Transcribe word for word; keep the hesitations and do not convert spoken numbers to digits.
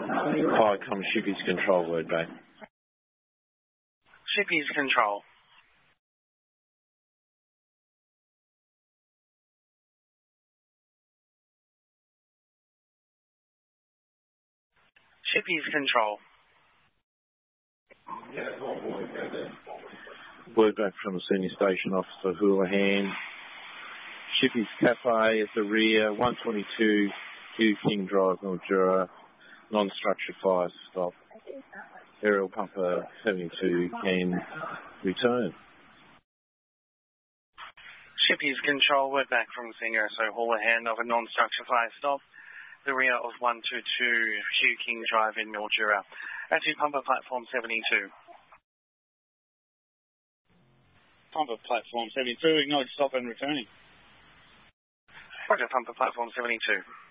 Hi, come Shippy's control word back. Shippy's control. Shippy's control. Word back from the senior station officer Houlihan. Shippy's Cafe at the rear, one twenty-two Hugh King Drive, Mildura. Non-structured fire stop. Aerial pumper seventy-two can return. Shippy's control, word back from Senior S O Houlihan of a non-structured fire stop. The rear of one twenty-two Hugh King Drive in Mildura. Active pumper platform seventy-two. Pumper platform seventy-two, acknowledge stop and returning. Roger, pumper platform seventy-two.